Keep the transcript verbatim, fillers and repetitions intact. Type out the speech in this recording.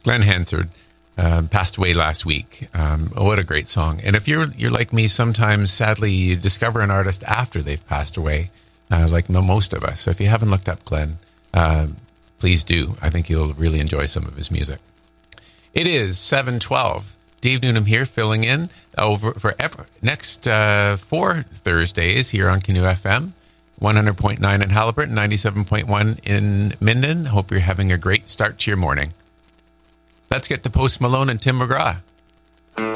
Glenn Hansard um, passed away last week. Um, oh, what a great song. And if you're you're like me, sometimes, sadly, you discover an artist after they've passed away, uh, like no, most of us. So if you haven't looked up Glenn, uh, please do. I think you'll really enjoy some of his music. It is seven twelve. Dave Newnham here, filling in over for ever, next uh, four Thursdays here on Canoe F M, one hundred point nine in Haliburton, ninety-seven point one in Minden. Hope you're having a great start to your morning. Let's get to Post Malone and Tim McGraw.